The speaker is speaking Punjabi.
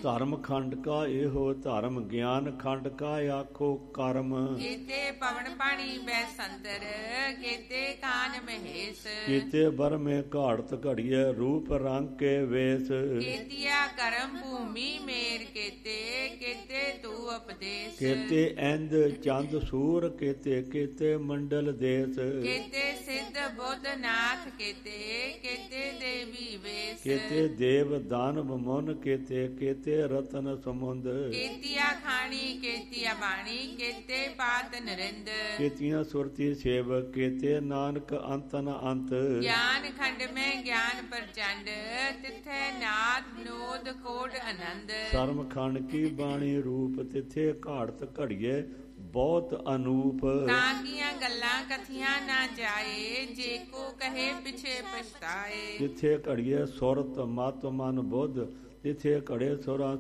ਧਰਮ ਖੰਡ ਕਾ ਇਹੋ ਧਰਮ, ਗਿਆਨ ਖੰਡ ਕਾ ਆਖੋ ਕਰਮ। ਕੀਤੇ ਪਵਨ ਪਾਣੀ ਬੈ ਸੰਤਰ, ਕੀਤੇ ਕਾਨ ਮਹੇਸ਼। ਕੀਤੇ ਬਰਮੇ ਘਾੜਤ ਘੜੀਏ, ਰੂਪ ਰੰਗ ਕੇ ਵੇਸ। ਕੀਤਿਆ ਕਰਮ ਭੂਮੀ ਮੇਰ ਕੀਤੇ, ਕੀਤੇ ਤੂੰ ਉਪਦੇਸ਼। ਕੀਤੇ ਇੰਦ ਚੰਦ ਸੂਰ, ਕੀਤੇ ਕੀਤੇ ਮੰਡਲ ਦੇਸ। ਕੀਤੇ ਸਿੱਧ ਬੁੱਧ ਨਾਥ ਕੀਤੇ, ਕੀਤੇ ਦੇਵੀ ਵੇਸ। ਕੀਤੇ ਦੇਵ ਦਾਨਵ ਮੁਨ, ਕੀਤੇ ਕੀਤੇ ਰਤਨ ਸਮੁੰਦ। ਕੀਤਿਆ ਖਾਣੀ ਕੀਤਿਆ ਬਾਣੀ, ਕੀਤੇ ਪਾਤ ਨਰਿੰਦ। ਕੀਤੀਆਂ ਸੁਰਤੀ ਸੇਵਕ, ਕੀਤੇ ਨਾਨਕ ਅੰਤ ਨ ਅੰਤ। ਗਿਆਨ ਖੰਡ ਮੈਂ ਗਿਆਨ ਪ੍ਰਚੰਡ, ਤਿੱਥੇ ਨਾਦ ਨੋਦ ਕੋਟ ਆਨੰਦ। ਸਰਮ ਖੰਡ ਕੀ ਬਾਣੀ ਰੂਪ, ਤਿੱਥੇ ਘਾੜਤ ਘੜੀਏ ਬਹੁਤ ਅਨੂਪ। ਤਾਂ ਕੀਆਂ ਗੱਲਾਂ ਕਥੀਆਂ ਨਾ ਜਾਏ, ਜੇ ਕੋ ਕਹੇ ਪਿਛੇ ਪਛਤਾਏ। ਜਿੱਥੇ ਘੜੀਏ ਸੁਰਤ ਮਤ ਮਨ ਬੁੱਧ, ਤਿੱਥੇ ਘੜੇ ਸੁਰਾਂ